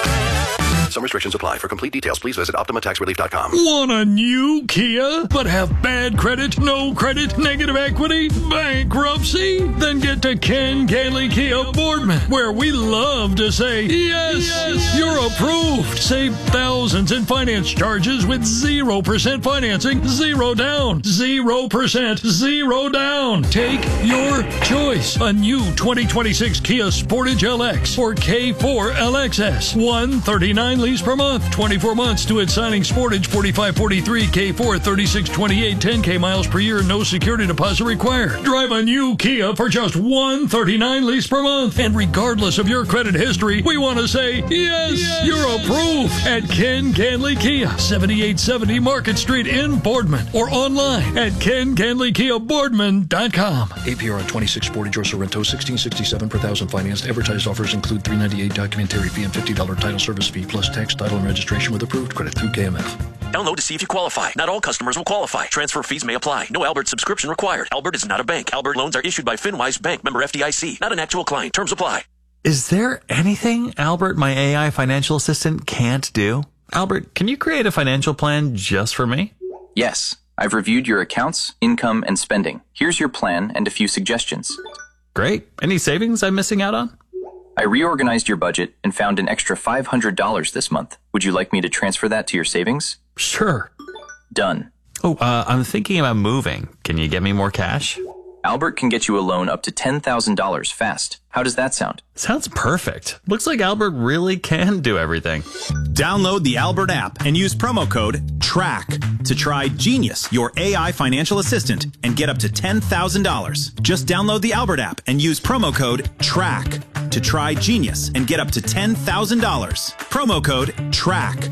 [SPEAKER 3] Some restrictions apply. For complete details, please visit Optima Tax Relief dot com.
[SPEAKER 9] Want a new Kia, but have bad credit, no credit, negative equity, bankruptcy? Then get to Ken Ganley Kia Boardman, where we love to say, yes, yes, you're approved. Save thousands in finance charges with zero percent financing, zero down, zero percent, zero down. Take your choice. A new twenty twenty-six Kia Sportage L X or K four L X S. one thirty-nine lease per month, twenty-four months to its signing. Sportage forty-five forty-three, K four thirty-six twenty-eight, ten K miles per year, no security deposit required. Drive a new Kia for just one thirty-nine lease per month. And regardless of your credit history, we want to say, yes, yes, you're approved at Ken Ganley Kia, seventy-eight seventy Market Street in Boardman, or online at ken ganley kia boardman dot com.
[SPEAKER 10] A P R on twenty-six Sportage or Sorrento, sixteen sixty-seven per thousand financed. Advertised offers include three ninety-eight documentary fee and fifty dollars title service fee plus tax, title, and registration with approved credit through K M F.
[SPEAKER 8] Download to see if you qualify. Not all customers will qualify. Transfer fees may apply. No Albert subscription required. Albert is not a bank. Albert loans are issued by FinWise Bank, member F D I C. Not an actual client. Terms apply.
[SPEAKER 22] Is there anything Albert, my A I financial assistant, can't do? Albert, can you create a financial plan just for me?
[SPEAKER 23] Yes. I've reviewed your accounts, income, and spending. Here's your plan and a few suggestions.
[SPEAKER 22] Great. Any savings I'm missing out on?
[SPEAKER 23] I reorganized your budget and found an extra five hundred dollars this month. Would you like me to transfer that to your savings?
[SPEAKER 22] Sure.
[SPEAKER 23] Done.
[SPEAKER 22] Oh, uh, I'm thinking about moving. Can you get me more cash?
[SPEAKER 23] Albert can get you a loan up to ten thousand dollars fast. How does that sound?
[SPEAKER 22] Sounds perfect. Looks like Albert really can do everything.
[SPEAKER 24] Download the Albert app and use promo code TRACK to try Genius, your A I financial assistant, and get up to ten thousand dollars. Just download the Albert app and use promo code TRACK to try Genius and get up to ten thousand dollars. Promo code TRACK.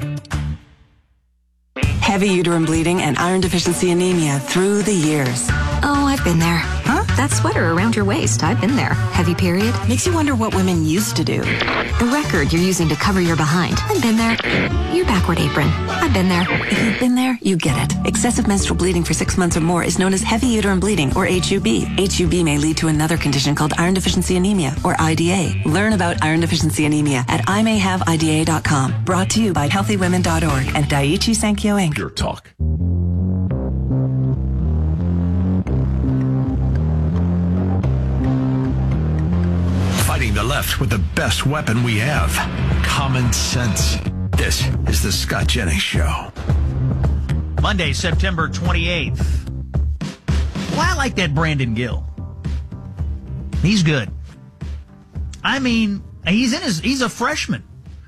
[SPEAKER 26] Heavy uterine bleeding and iron deficiency anemia through the years.
[SPEAKER 21] Oh, I've been there. Huh? That sweater around your waist, I've been there. Heavy period.
[SPEAKER 26] Makes you wonder what women used to do.
[SPEAKER 21] The record you're using to cover your behind. I've been there. Your backward apron. I've been there.
[SPEAKER 26] If you've been there, you get it. Excessive menstrual bleeding for six months or more is known as heavy uterine bleeding, or H U B. H U B may lead to another condition called iron deficiency anemia, or I D A. Learn about iron deficiency anemia at I may have I D A dot com. Brought to you by healthy women dot org and Daiichi Sankyo Incorporated.
[SPEAKER 19] Pure talk.
[SPEAKER 3] Fighting the left with the best weapon we have, common sense. This is the Scott Jennings Show.
[SPEAKER 1] Monday, September twenty-eighth. Well, I like that Brandon Gill. He's good. I mean, he's in his, he's a freshman.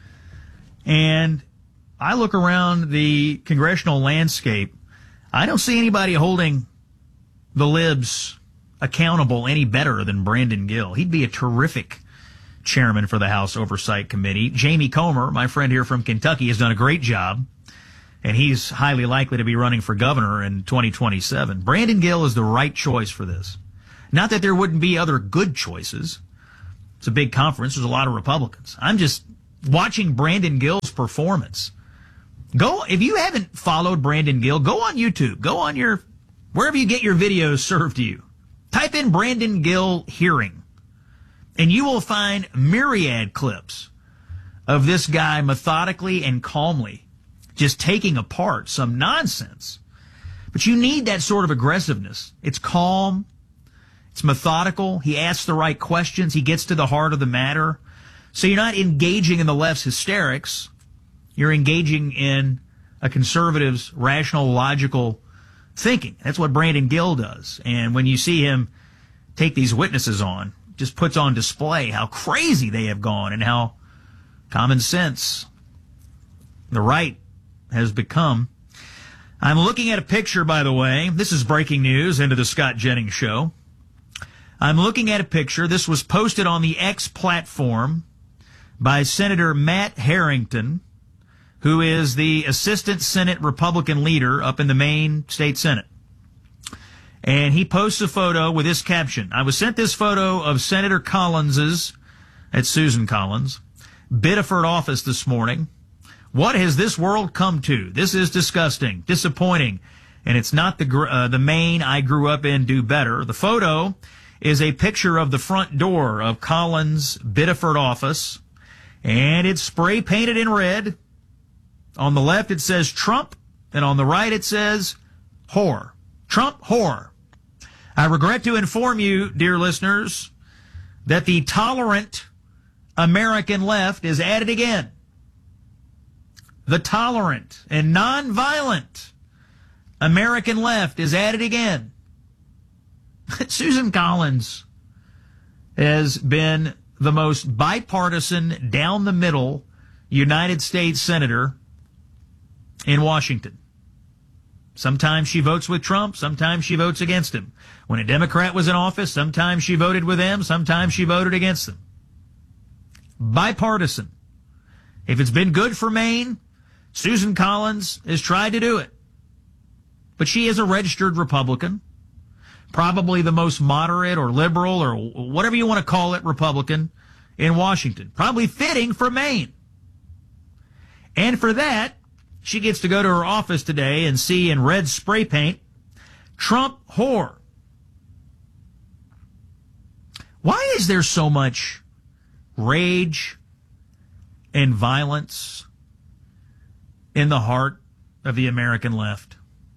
[SPEAKER 1] And I look around the congressional landscape. I don't see anybody holding the libs accountable any better than Brandon Gill. He'd be a terrific chairman for the House Oversight Committee. Jamie Comer, my friend here from Kentucky, has done a great job, and he's highly likely to be running for governor in twenty twenty-seven. Brandon Gill is the right choice for this. Not that there wouldn't be other good choices. It's a big conference. There's a lot of Republicans. I'm just watching Brandon Gill's performance. Go, if you haven't followed Brandon Gill, go on YouTube. Go on your, wherever you get your videos served to you. Type in Brandon Gill hearing, and you will find myriad clips of this guy methodically and calmly just taking apart some nonsense. But you need that sort of aggressiveness. It's calm. It's methodical. He asks the right questions. He gets to the heart of the matter. So you're not engaging in the left's hysterics. You're engaging in a conservative's rational, logical thinking. That's what Brandon Gill does. And when you see him take these witnesses on, just puts on display how crazy they have gone and how common sense the right has become. I'm looking at a picture, by the way. This is breaking news into the Scott Jennings Show. I'm looking at a picture. This was posted on the X platform by Senator Matt Harrington, who is the Assistant Senate Republican leader up in the Maine State Senate. And he posts a photo with this caption. I was sent this photo of Senator Collins's, that's Susan Collins, Biddeford office this morning. What has this world come to? This is disgusting, disappointing, and it's not the uh, the Maine I grew up in. Do better. The photo is a picture of the front door of Collins' Biddeford office, and it's spray painted in red. On the left it says Trump, and on the right it says whore. Trump whore. I regret to inform you, dear listeners, that the tolerant American left is at it again. The tolerant and nonviolent American left is at it again. Susan Collins has been the most bipartisan, down-the-middle United States senator in Washington. Sometimes she votes with Trump, sometimes she votes against him. When a Democrat was in office, sometimes she voted with them, sometimes she voted against them. Bipartisan. If it's been good for Maine, Susan Collins has tried to do it. But she is a registered Republican, probably the most moderate or liberal or whatever you want to call it Republican in Washington. Probably fitting for Maine. And for that, she gets to go to her office today and see in red spray paint, Trump whore. Why is there so much rage and violence in the heart of the American left?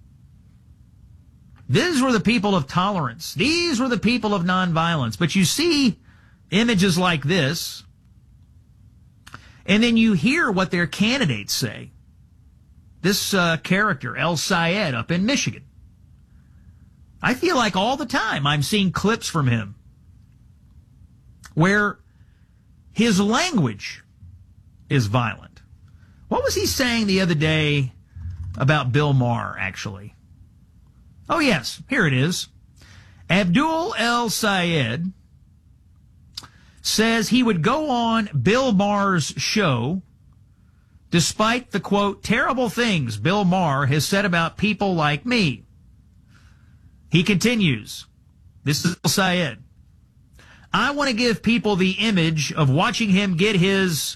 [SPEAKER 1] These were the people of tolerance. These were the people of nonviolence. But you see images like this, and then you hear what their candidates say. This uh, character, El Sayed, up in Michigan. I feel like all the time I'm seeing clips from him where his language is violent. What was he saying the other day about Bill Maher, actually? Oh, yes, here it is. Abdul El Sayed says he would go on Bill Maher's show despite the, quote, terrible things Bill Maher has said about people like me. He continues, this is El Sayed. I want to give people the image of watching him get his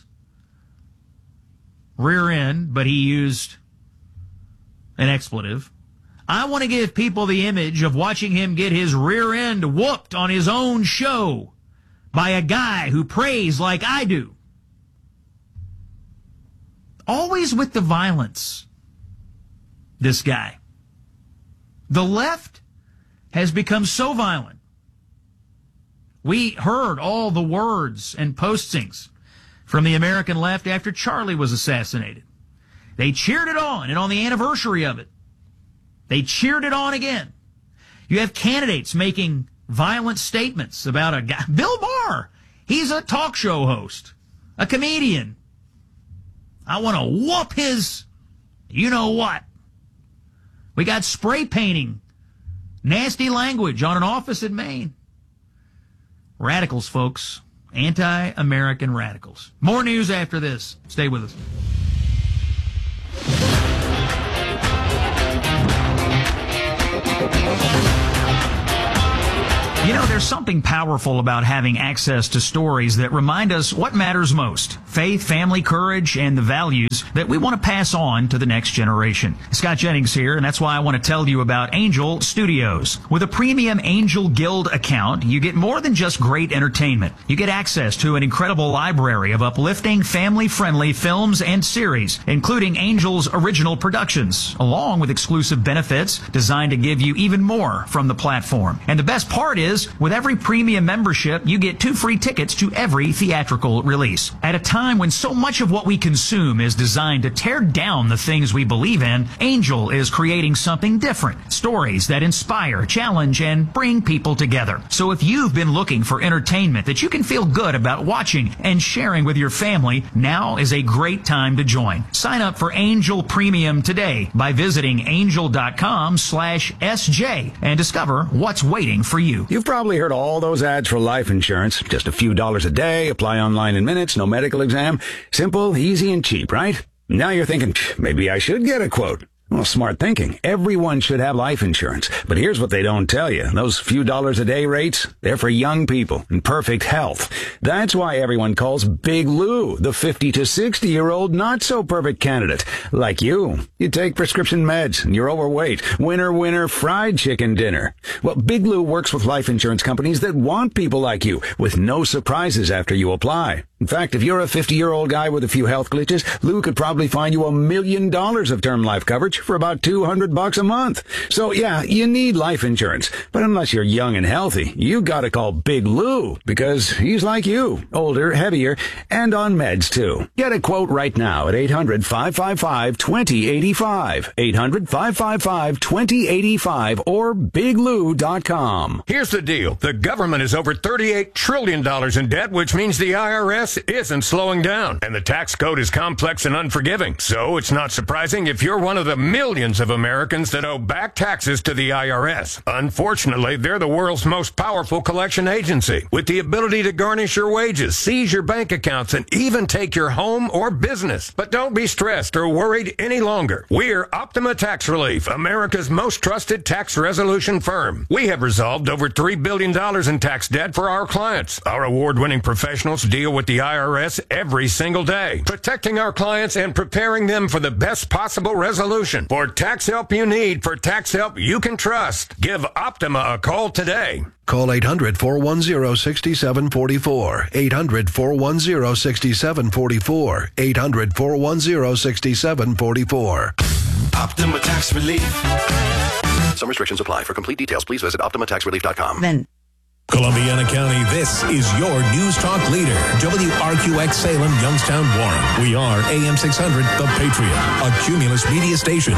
[SPEAKER 1] rear end, but he used an expletive. I want to give people the image of watching him get his rear end whooped on his own show by a guy who prays like I do. Always with the violence, this guy. The left has become so violent. We heard all the words and postings from the American left after Charlie was assassinated. They cheered it on, and on the anniversary of it, They cheered it on again. You have candidates making violent statements about a guy. Bill Barr, he's a talk show host, a comedian. I want to whoop his you-know-what. We got spray painting, nasty language on an office in Maine. Radicals, folks. Anti-American radicals. More news after this. Stay with us. You know, there's something powerful about having access to stories that remind us what matters most. Faith, family, courage, and the values that we want to pass on to the next generation. Scott Jennings here, and that's why I want to tell you about Angel Studios. With a premium Angel Guild account, you get more than just great entertainment. You get access to an incredible library of uplifting, family-friendly films and series, including Angel's original productions, along with exclusive benefits designed to give you even more from the platform. And the best part is, with every premium membership, you get two free tickets to every theatrical release. At a time when so much of what we consume is designed to tear down the things we believe in, Angel is creating something different. Stories that inspire, challenge, and bring people together. So if you've been looking for entertainment that you can feel good about watching and sharing with your family, now is a great time to join. Sign up for Angel Premium today by visiting angel.com slash SJ and discover what's waiting for you.
[SPEAKER 5] You've probably heard all those ads for life insurance. Just a few dollars a day, apply online in minutes, no medical exam. Simple, easy, and cheap, right? Now you're thinking, maybe I should get a quote. Well, smart thinking. Everyone should have life insurance. But here's what they don't tell you. Those few dollars a day rates, they're for young people in perfect health. That's why everyone calls Big Lou the fifty to sixty year old not so perfect candidate. Like you. You take prescription meds and you're overweight. Winner, winner, fried chicken dinner. Well, Big Lou works with life insurance companies that want people like you with no surprises after you apply. In fact, if you're a fifty-year-old guy with a few health glitches, Lou could probably find you a million dollars of term life coverage for about two hundred bucks a month. So yeah, you need life insurance. But unless you're young and healthy, you gotta call Big Lou because he's like you, older, heavier, and on meds too. Get a quote right now at eight hundred, five five five, two zero eight five, eight hundred, five five five, two zero eight five or big lou dot com.
[SPEAKER 4] Here's the deal. The government is over thirty-eight trillion dollars in debt, which means the I R S isn't slowing down. And the tax code is complex and unforgiving. So it's not surprising if you're one of the millions of Americans that owe back taxes to the I R S. Unfortunately, they're the world's most powerful collection agency, with the ability to garnish your wages, seize your bank accounts, and even take your home or business. But don't be stressed or worried any longer. We're Optima Tax Relief, America's most trusted tax resolution firm. We have resolved over three billion dollars in tax debt for our clients. Our award-winning professionals deal with the I R S every single day, protecting our clients and preparing them for the best possible resolution. For tax help you need, for tax help you can trust, give Optima a call today.
[SPEAKER 3] Call eight hundred, four one zero, six seven four four. eight hundred, four one zero, six seven four four. eight hundred, four one zero, six seven four four.
[SPEAKER 7] Optima Tax Relief.
[SPEAKER 3] Some restrictions apply. For complete details, please visit optima tax relief dot com.
[SPEAKER 2] Then.
[SPEAKER 6] Columbiana County, this is your news talk leader. W R Q X Salem, Youngstown, Warren. We are A M six hundred, The Patriot, a Cumulus media station.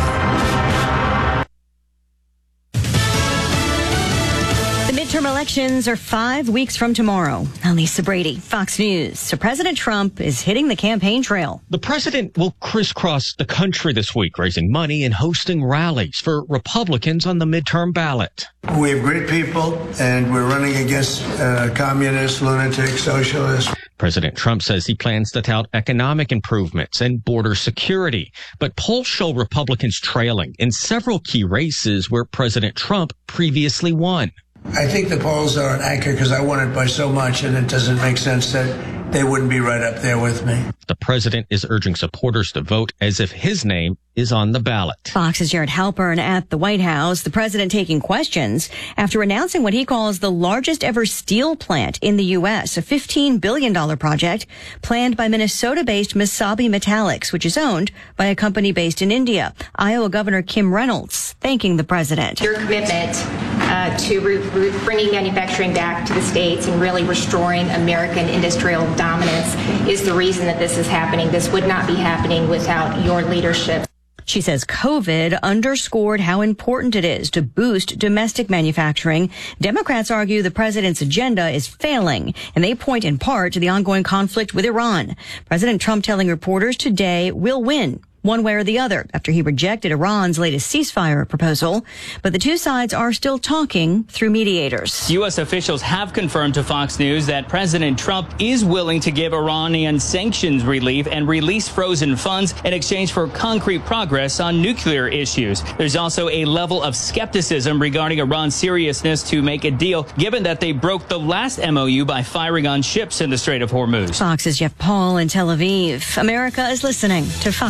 [SPEAKER 11] The midterm elections are five weeks from tomorrow. I'm Lisa Brady, Fox News. So President Trump is hitting the campaign trail.
[SPEAKER 14] The president will crisscross the country this week, raising money and hosting rallies for Republicans on the midterm ballot.
[SPEAKER 15] We have great people, and we're running against uh, communists, lunatics, socialists.
[SPEAKER 14] President Trump says he plans to tout economic improvements and border security, but polls show Republicans trailing in several key races where President Trump previously won.
[SPEAKER 15] I think the polls are accurate because I won it by so much, and it doesn't make sense that they wouldn't be right up there with me.
[SPEAKER 14] The president is urging supporters to vote as if his name is on the ballot.
[SPEAKER 11] Fox's Jared Halpern at the White House, the president taking questions after announcing what he calls the largest ever steel plant in the U S, a fifteen billion dollars project planned by Minnesota-based Mesabi Metallics, which is owned by a company based in India. Iowa Governor Kim Reynolds thanking the president.
[SPEAKER 16] Your commitment uh, to re- re- bringing manufacturing back to the states and really restoring American industrial dominance is the reason that this is happening. This would not be happening without your leadership.
[SPEAKER 11] She says COVID underscored how important it is to boost domestic manufacturing. Democrats argue the president's agenda is failing, and they point in part to the ongoing conflict with Iran. President Trump telling reporters today we'll win one way or the other after he rejected Iran's latest ceasefire proposal. But the two sides are still talking through mediators.
[SPEAKER 12] U S officials have confirmed to Fox News that President Trump is willing to give Iranian sanctions relief and release frozen funds in exchange for concrete progress on nuclear issues. There's also a level of skepticism regarding Iran's seriousness to make a deal, given that they broke the last M O U by firing on ships in the Strait of Hormuz.
[SPEAKER 11] Fox's Jeff Paul in Tel Aviv. America is listening to Fox.